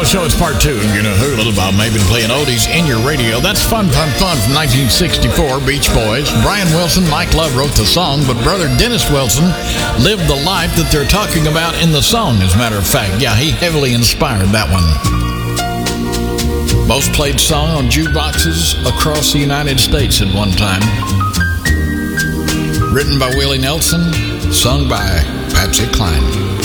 show, it's part two. You know, a little about maybe playing oldies in your radio. That's Fun, Fun, Fun from 1964, Beach Boys. Brian Wilson, Mike Love wrote the song, but brother Dennis Wilson lived the life that they're talking about in the song, as a matter of fact. Yeah, he heavily inspired that one. Most played song on jukeboxes across the United States at one time. Written by Willie Nelson, sung by Patsy Cline.